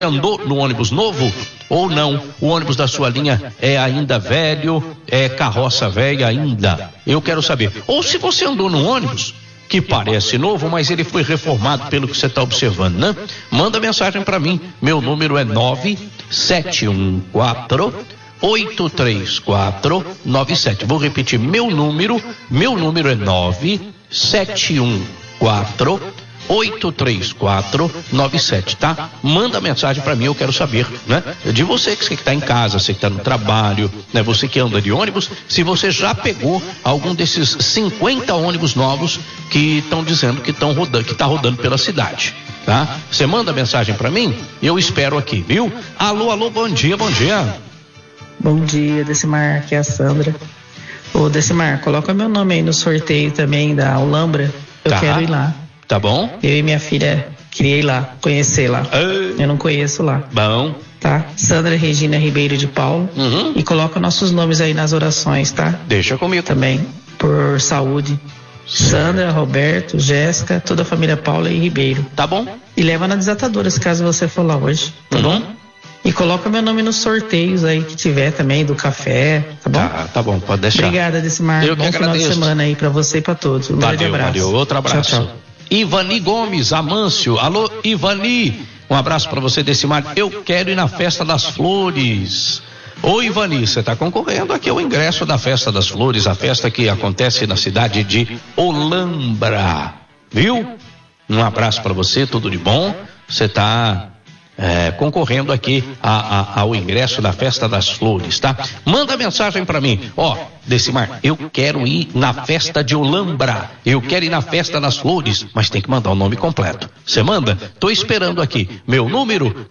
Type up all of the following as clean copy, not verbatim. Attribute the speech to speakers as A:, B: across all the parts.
A: andou no ônibus novo ou não? O ônibus da sua linha é ainda velho, é carroça velha ainda? Eu quero saber. Ou se você andou no ônibus que parece novo, mas ele foi reformado pelo que você está observando, né? Manda mensagem para mim. Meu número é 971483497. Vou repetir, meu número é 971483497, tá? Manda mensagem para mim, eu quero saber, né? De você que está em casa, você que está no trabalho, né? Você que anda de ônibus, se você já pegou algum desses 50 ônibus novos que estão dizendo que estão rodando, que está rodando pela cidade, tá? Você manda mensagem para mim, eu espero aqui, viu? Alô, bom dia.
B: Bom dia, Decimar, aqui é a Sandra. Ô, Decimar, coloca meu nome aí no sorteio também da Alhambra. Eu quero ir lá.
A: Tá bom?
B: Eu e minha filha queria ir lá, conhecer lá. Eu não conheço lá.
A: Bom.
B: Tá? Sandra Regina Ribeiro de Paulo. E coloca nossos nomes aí nas orações, tá?
A: Deixa comigo.
B: Também, por saúde. Sandra, Roberto, Jéssica, toda a família Paula e Ribeiro.
A: Tá bom?
B: E leva na desatadora, se caso você for lá hoje. Tá bom? E coloca meu nome nos sorteios aí que tiver também, do café, tá bom?
A: Tá bom, pode deixar.
B: Obrigada, Decimar.
A: Eu
B: bom final de semana aí pra você e pra todos. Um grande abraço.
A: Valeu, outro abraço.
B: Tchau.
A: Ivani Gomes, Amâncio. Alô, Ivani. Um abraço pra você, Decimar. Eu quero ir na Festa das Flores. Ô, Ivani, você tá concorrendo aqui ao ingresso da Festa das Flores, a festa que acontece na cidade de Olambra, viu? Um abraço pra você, tudo de bom. Você tá concorrendo aqui ao ingresso da Festa das Flores, tá? Manda mensagem pra mim, Decimar, eu quero ir na festa de Olambra, eu quero ir na Festa das Flores, mas tem que mandar o nome completo. Você manda? Tô esperando aqui. Meu número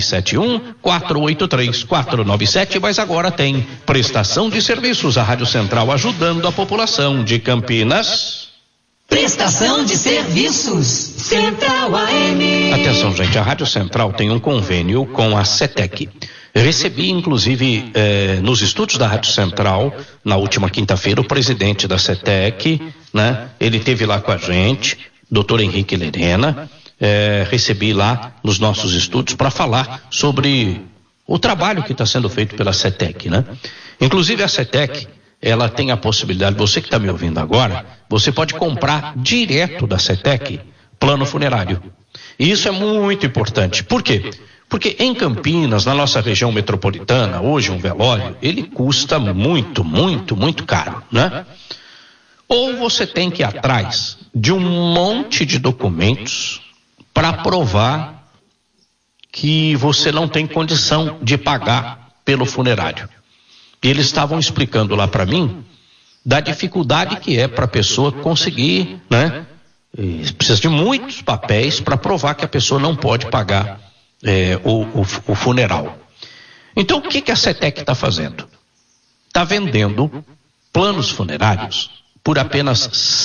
A: 971-483-497, mas agora tem prestação de serviços, a Rádio Central ajudando a população de Campinas.
C: Prestação de serviços Central AM.
A: Atenção, gente, a Rádio Central tem um convênio com a CETEC. Recebi, inclusive, nos estúdios da Rádio Central, na última quinta-feira, o presidente da CETEC, né? Ele esteve lá com a gente, doutor Henrique Lerena, recebi lá nos nossos estúdios para falar sobre o trabalho que está sendo feito pela CETEC, né? Inclusive a CETEC, ela tem a possibilidade, você que está me ouvindo agora, você pode comprar direto da CETEC plano funerário. E isso é muito importante. Por quê? Porque em Campinas, na nossa região metropolitana, hoje um velório, ele custa muito, muito, muito caro, né? Ou você tem que ir atrás de um monte de documentos para provar que você não tem condição de pagar pelo funerário. E eles estavam explicando lá para mim da dificuldade que é para a pessoa conseguir, né? Precisa de muitos papéis para provar que a pessoa não pode pagar o funeral. Então o que a CETEC está fazendo? Está vendendo planos funerários por apenas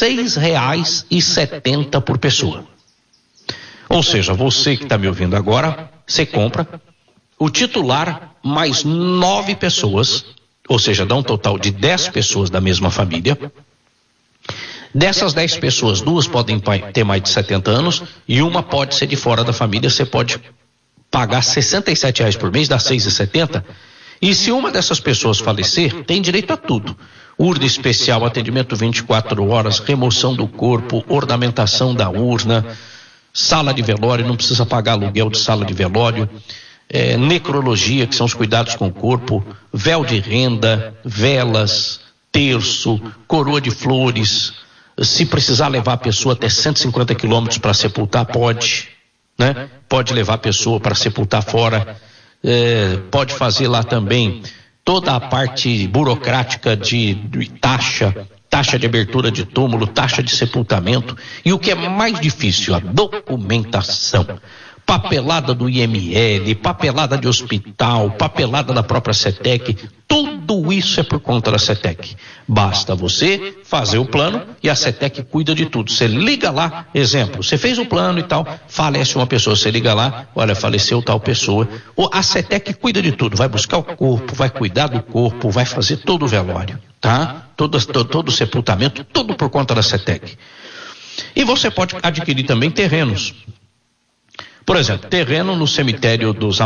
A: R$6,70 por pessoa. Ou seja, você que está me ouvindo agora, você compra o titular mais 9 pessoas, ou seja, dá um total de 10 pessoas da mesma família. Dessas 10 pessoas, 2 podem ter mais de 70 anos e uma pode ser de fora da família. Você pode pagar R$67 por mês, dá R$6,70. E se uma dessas pessoas falecer, tem direito a tudo. Urna especial, atendimento 24 horas, remoção do corpo, ornamentação da urna, sala de velório, não precisa pagar aluguel de sala de velório, necrologia, que são os cuidados com o corpo, véu de renda, velas, terço, coroa de flores. Se precisar levar a pessoa até 150 quilômetros para sepultar, pode, né? Pode levar a pessoa para sepultar fora. Pode fazer lá também toda a parte burocrática de taxa de abertura de túmulo, taxa de sepultamento. E o que é mais difícil, a documentação. Papelada do IML, papelada de hospital, papelada da própria CETEC, tudo isso é por conta da CETEC. Basta você fazer o plano e a CETEC cuida de tudo. Você liga lá, exemplo, você fez o plano e tal, falece uma pessoa, você liga lá, olha, faleceu tal pessoa. A CETEC cuida de tudo, vai buscar o corpo, vai cuidar do corpo, vai fazer todo o velório, tá? Todo o sepultamento, tudo por conta da CETEC. E você pode adquirir também terrenos. Por exemplo, terreno no cemitério dos